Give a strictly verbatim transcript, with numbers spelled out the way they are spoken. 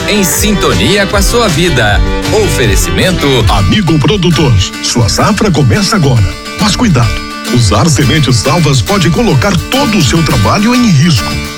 em sintonia com a sua vida. Oferecimento Amigo produtor, sua safra começa agora, mas cuidado, usar sementes salvas pode colocar todo o seu trabalho em risco.